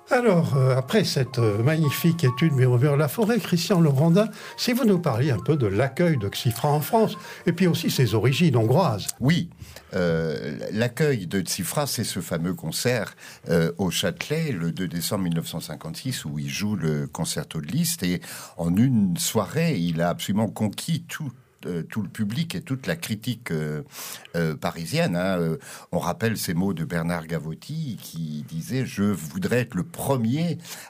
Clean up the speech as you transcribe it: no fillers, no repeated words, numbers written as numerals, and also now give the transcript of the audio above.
Alors, après cette magnifique étude Murmure la forêt, Christian Lebrandin, si vous nous parliez un peu de l'accueil de Xifra en France, et puis aussi ses origines hongroises. Oui, l'accueil de Tsifra, c'est ce fameux concert au Châtelet, le 2 décembre 1956, où il joue le concerto de Liszt, et en une soirée, il a absolument conquis tout le public et toute la critique parisienne. On rappelle ces mots de Bernard Gavotti qui disait « Je voudrais être le premier